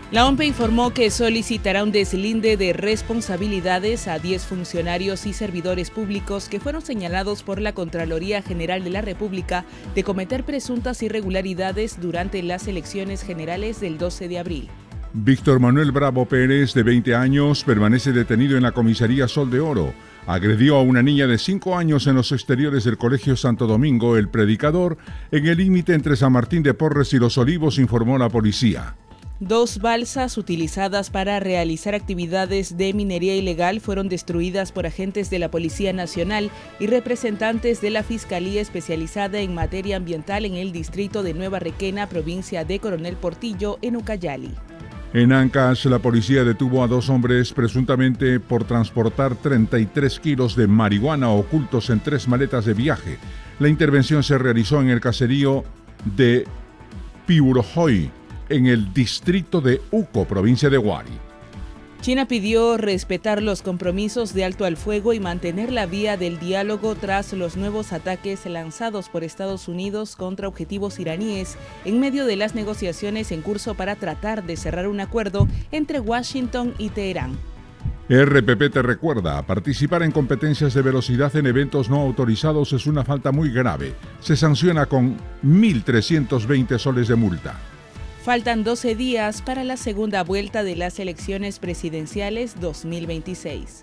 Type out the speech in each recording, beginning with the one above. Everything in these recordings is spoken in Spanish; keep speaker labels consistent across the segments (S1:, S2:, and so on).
S1: La OMPE informó que solicitará un deslinde de responsabilidades a 10 funcionarios y servidores públicos que fueron señalados por la Contraloría General de la República de cometer presuntas irregularidades durante las elecciones generales del 12 de abril.
S2: Víctor Manuel Bravo Pérez, de 20 años, permanece detenido en la comisaría Sol de Oro. Agredió a una niña de 5 años en los exteriores del Colegio Santo Domingo, El Predicador, en el límite entre San Martín de Porres y Los Olivos, informó la policía.
S1: 2 balsas utilizadas para realizar actividades de minería ilegal fueron destruidas por agentes de la Policía Nacional y representantes de la Fiscalía Especializada en Materia Ambiental en el distrito de Nueva Requena, provincia de Coronel Portillo, en Ucayali.
S2: En Ancash, la policía detuvo a 2 hombres presuntamente por transportar 33 kilos de marihuana ocultos en 3 maletas de viaje. La intervención se realizó en el caserío de Piurojoy, en el distrito de Uco, provincia de Huari.
S1: China pidió respetar los compromisos de alto al fuego y mantener la vía del diálogo tras los nuevos ataques lanzados por Estados Unidos contra objetivos iraníes en medio de las negociaciones en curso para tratar de cerrar un acuerdo entre Washington y Teherán.
S2: RPP te recuerda, participar en competencias de velocidad en eventos no autorizados es una falta muy grave. Se sanciona con 1.320 soles de multa.
S1: Faltan 12 días para la segunda vuelta de las elecciones presidenciales 2026.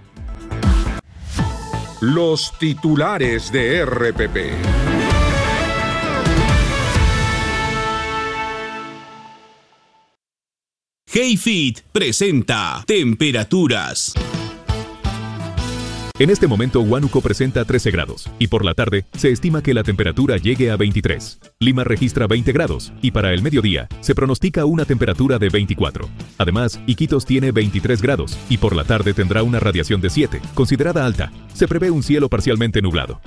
S3: Los titulares de RPP.
S4: HeyFit presenta Temperaturas.
S5: En este momento, Huánuco presenta 13 grados y por la tarde se estima que la temperatura llegue a 23. Lima registra 20 grados y para el mediodía se pronostica una temperatura de 24. Además, Iquitos tiene 23 grados y por la tarde tendrá una radiación de 7, considerada alta. Se prevé un cielo parcialmente nublado.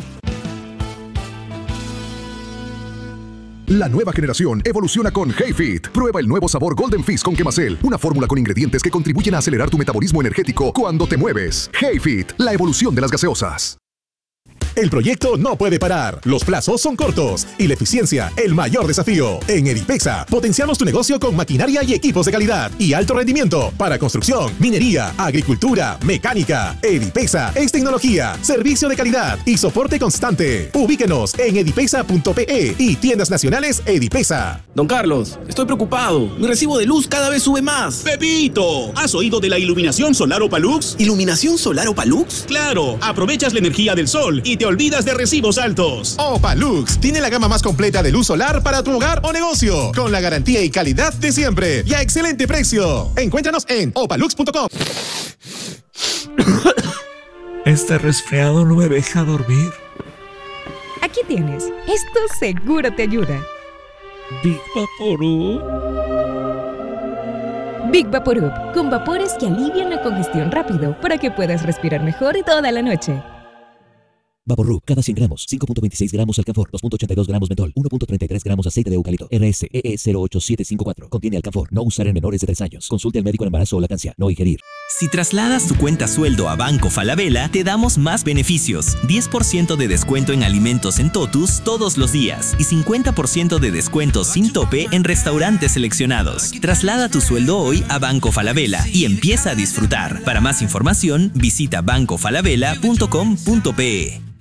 S6: La nueva generación evoluciona con HeyFit. Prueba el nuevo sabor Golden Fizz con Quemacel, una fórmula con ingredientes que contribuyen a acelerar tu metabolismo energético cuando te mueves. HeyFit, la evolución de las gaseosas.
S7: El proyecto no puede parar, los plazos son cortos y la eficiencia el mayor desafío. En Edipexa potenciamos tu negocio con maquinaria y equipos de calidad y alto rendimiento para construcción, minería, agricultura, mecánica. Edipexa es tecnología, servicio de calidad y soporte constante. Ubíquenos en edipexa.pe y tiendas nacionales Edipexa.
S8: Don Carlos, estoy preocupado. Mi recibo de luz cada vez sube más.
S4: ¡Pepito! ¿Has oído de la iluminación solar Opalux?
S8: ¿Iluminación solar Opalux?
S4: ¡Claro! Aprovechas la energía del sol y te olvidas de recibos altos.
S7: Opalux tiene la gama más completa de luz solar para tu hogar o negocio, con la garantía y calidad de siempre y a excelente precio. Encuéntranos en opalux.com.
S9: Este resfriado no me deja dormir.
S10: Aquí tienes. Esto seguro te ayuda.
S9: Big Vaporub.
S10: Big Vaporub, con vapores que alivian la congestión rápido para que puedas respirar mejor toda la noche.
S11: Vaporub, cada 100 gramos, 5.26 gramos alcanfor, 2.82 gramos mentol, 1.33 gramos aceite de eucalipto, RSEE 08754. Contiene alcanfor, no usar en menores de 3 años. Consulte al médico en embarazo o lactancia, no ingerir.
S12: Si trasladas tu cuenta sueldo a Banco Falabella, te damos más beneficios. 10% de descuento en alimentos en Totus todos los días y 50% de descuento sin tope en restaurantes seleccionados. Traslada tu sueldo hoy a Banco Falabella y empieza a disfrutar. Para más información, visita bancofalabella.com.pe.